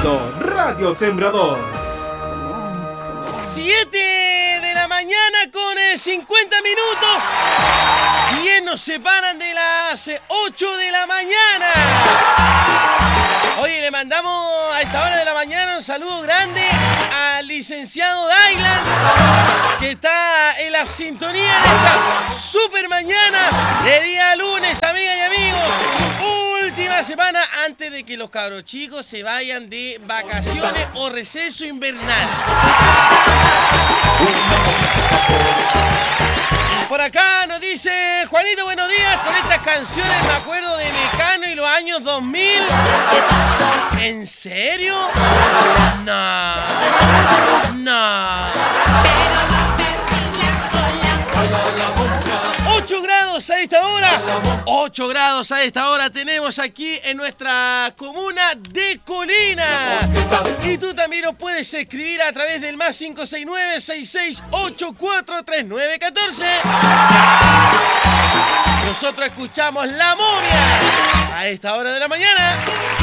escuchando Radio Sembrador. 7 de la mañana con 50 minutos. 10 nos separan de las 8 de la mañana. Oye, le mandamos a esta hora de la mañana un saludo grande al licenciado Dailan, que está en la sintonía de esta super mañana de día lunes, amigas y amigos. Última semana antes de que los cabros chicos se vayan de vacaciones o receso invernal. Por acá nos dice Juanito, buenos días. Con estas canciones me acuerdo de Mecano y los años 2000. ¿En serio? No. 8 grados a esta hora. 8 grados a esta hora tenemos aquí en nuestra comuna de Colina. Y tú también nos puedes escribir a través del más 569-6684-3914. Nosotros escuchamos La Momia a esta hora de la mañana.